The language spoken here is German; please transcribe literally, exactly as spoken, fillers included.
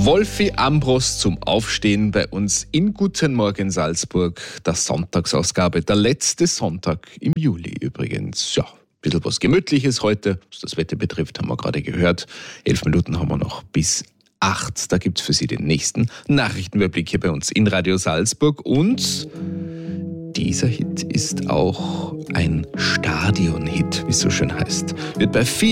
Wolfi Ambros zum Aufstehen bei uns in Guten Morgen Salzburg, der Sonntagsausgabe, der letzte Sonntag im Juli übrigens. Ja, ein bisschen was Gemütliches heute, was das Wetter betrifft, haben wir gerade gehört. Elf Minuten haben wir noch bis acht. Da gibt es für Sie den nächsten Nachrichtenüberblick hier bei uns in Radio Salzburg. Und dieser Hit ist auch ein Stadion-Hit, wie es so schön heißt. Wird bei vielen